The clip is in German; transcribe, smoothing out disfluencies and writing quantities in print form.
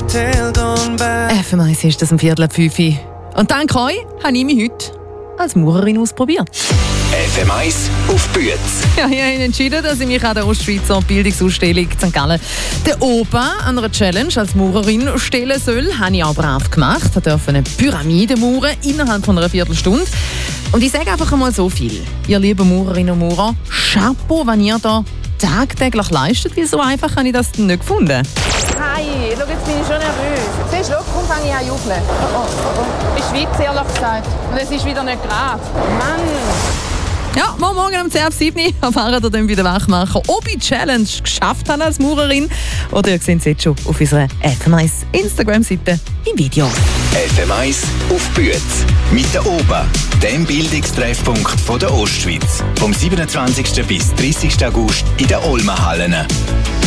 FM1 ist das um 4:05. Und dank euch habe ich mich heute als Maurerin ausprobiert. FM1 auf Büetz. Ja, ich habe entschieden, dass ich mich an der Ostschweizer Bildungsausstellung St. Gallen der Opa an einer Challenge als Maurerin stellen soll. Habe ich auch brav gemacht. Ich durfte eine Pyramide mauern innerhalb von einer Viertelstunde. Und ich sage einfach einmal so viel. Ihr lieben Maurerinnen und Maurer, Chapeau, wenn ihr da tagtäglich leistet, weil so einfach habe ich das nicht gefunden. Hi, schau, jetzt bin ich schon nervös. Siehst du, komm, fange ich an zu jubeln. Oh. Ich schwitze, ehrlich gesagt. Und es ist wieder nicht gerade. Mann! Ja, morgen um 10:07 erfahren wir dann bei den Wachmacher, ob ich die Challenge geschafft habe als Maurerin. Oder ihr seht es jetzt schon auf unserer FM1 Instagram-Seite im Video. FM1 auf Büetz. Mit der OBA, dem Bildungstreffpunkt von der Ostschweiz. Vom 27. bis 30. August in den Olmenhallen.